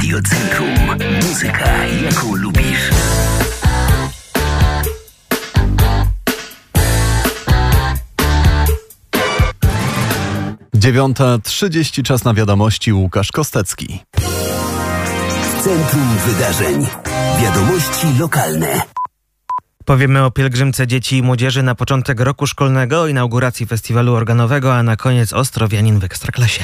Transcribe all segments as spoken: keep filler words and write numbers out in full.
Radio Centrum. Muzyka, jaką lubisz. dziewiąta trzydzieści, czas na wiadomości. Łukasz Kostecki. Centrum Wydarzeń. Wiadomości lokalne. Powiemy o pielgrzymce dzieci i młodzieży na początek roku szkolnego, inauguracji festiwalu organowego, a na koniec Ostrowianin w Ekstraklasie.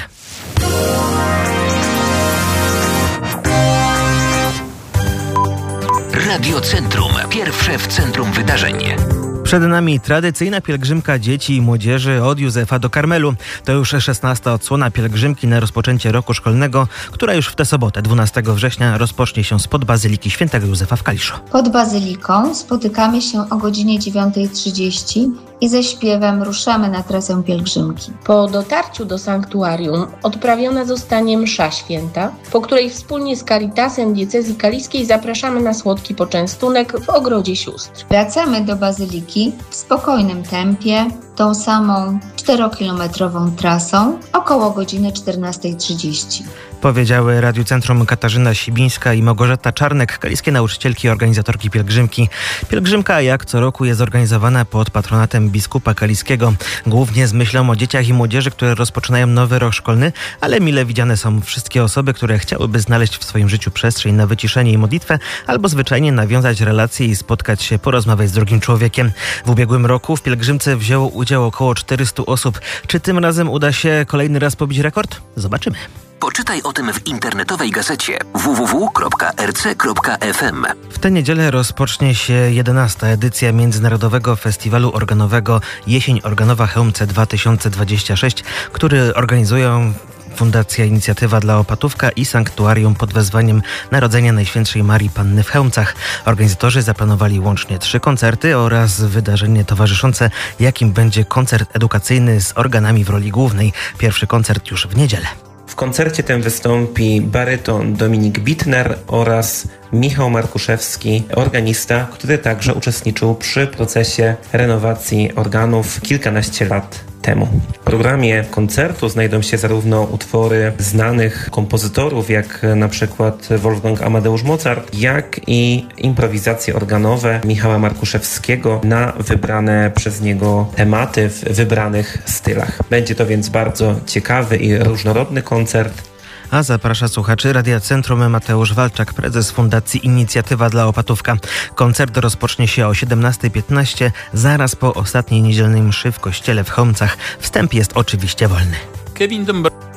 Radio Centrum. Pierwsze w centrum wydarzeń. Przed nami tradycyjna pielgrzymka dzieci i młodzieży od Józefa do Karmelu. To już szesnasta odsłona pielgrzymki na rozpoczęcie roku szkolnego, która już w tę sobotę, dwunastego września, rozpocznie się spod Bazyliki Świętego Józefa w Kaliszu. Pod Bazyliką spotykamy się o godzinie dziewiąta trzydzieści i ze śpiewem ruszamy na trasę pielgrzymki. Po dotarciu do sanktuarium odprawiona zostanie msza święta, po której wspólnie z Caritasem Diecezji Kaliskiej zapraszamy na słodki poczęstunek w Ogrodzie Sióstr. Wracamy do Bazyliki w spokojnym tempie, tą samą czterokilometrową trasą, około godziny czternasta trzydzieści. Powiedziały Radiu Centrum Katarzyna Sibińska i Małgorzata Czarnek, kaliskie nauczycielki i organizatorki pielgrzymki. Pielgrzymka jak co roku jest organizowana pod patronatem biskupa kaliskiego, głównie z myślą o dzieciach i młodzieży, które rozpoczynają nowy rok szkolny, ale mile widziane są wszystkie osoby, które chciałyby znaleźć w swoim życiu przestrzeń na wyciszenie i modlitwę, albo zwyczajnie nawiązać relacje i spotkać się, porozmawiać z drugim człowiekiem. W ubiegłym roku w pielgrzymce wzięło udział około czterysta osób. Czy tym razem uda się kolejny raz pobić rekord? Zobaczymy. Poczytaj o tym w internetowej gazecie w w w kropka r c kropka f m. W tę niedzielę rozpocznie się jedenasta edycja Międzynarodowego Festiwalu Organowego Jesień Organowa Chełmce dwa tysiące dwudziesty szósty, który organizują Fundacja Inicjatywa dla Opatówka i Sanktuarium pod wezwaniem Narodzenia Najświętszej Marii Panny w Chełmcach. Organizatorzy zaplanowali łącznie trzy koncerty oraz wydarzenie towarzyszące, jakim będzie koncert edukacyjny z organami w roli głównej. Pierwszy koncert już w niedzielę. W koncercie tym wystąpi baryton Dominik Bittner oraz Michał Markuszewski, organista, który także uczestniczył przy procesie renowacji organów kilkanaście lat temu. W programie koncertu znajdą się zarówno utwory znanych kompozytorów, jak na przykład Wolfgang Amadeusz Mozart, jak i improwizacje organowe Michała Markuszewskiego na wybrane przez niego tematy w wybranych stylach. Będzie to więc bardzo ciekawy i różnorodny koncert. A zaprasza słuchaczy Radia Centrum Mateusz Walczak, prezes Fundacji Inicjatywa dla Opatówka. Koncert rozpocznie się o siedemnasta piętnaście, zaraz po ostatniej niedzielnej mszy w kościele w Chełmcach. Wstęp jest oczywiście wolny. Kevin Dąbrowski.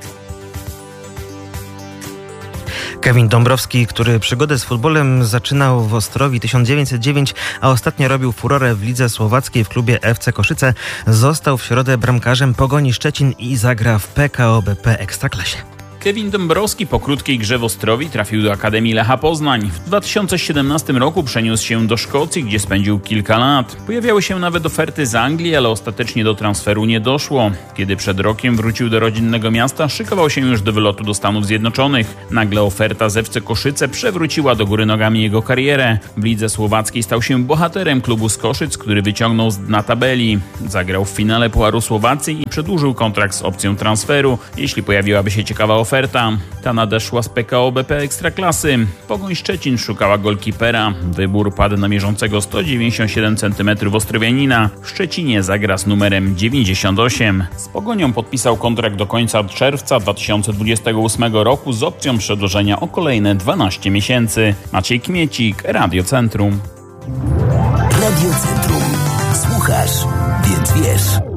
Kevin Dąbrowski, który przygodę z futbolem zaczynał w Ostrowi tysiąc dziewięćset dziewięć, a ostatnio robił furorę w lidze słowackiej w klubie F C Koszyce, został w środę bramkarzem Pogoni Szczecin i zagra w P K O B P Ekstraklasie. Kevin Dąbrowski po krótkiej grze w Ostrowi trafił do Akademii Lecha Poznań. W dwa tysiące siedemnastym roku przeniósł się do Szkocji, gdzie spędził kilka lat. Pojawiały się nawet oferty z Anglii, ale ostatecznie do transferu nie doszło. Kiedy przed rokiem wrócił do rodzinnego miasta, szykował się już do wylotu do Stanów Zjednoczonych. Nagle oferta z F C Koszyce przewróciła do góry nogami jego karierę. W lidze słowackiej stał się bohaterem klubu z Koszyc, który wyciągnął z dna tabeli. Zagrał w finale Pucharu Słowacji i przedłużył kontrakt z opcją transferu, jeśli pojawiłaby się ciekawa oferta. Ta nadeszła z P K O B P Ekstraklasy. Pogoń Szczecin szukała golkipera. Wybór padł na mierzącego sto dziewięćdziesiąt siedem centymetrów Ostrowianina. W Szczecinie zagra z numerem dziewięćdziesiąt osiem. Z Pogonią podpisał kontrakt do końca czerwca dwa tysiące dwudziestego ósmego roku z opcją przedłużenia o kolejne dwanaście miesięcy. Maciej Kmiecik, Radio Centrum. Radio Centrum. Słuchasz, więc wiesz.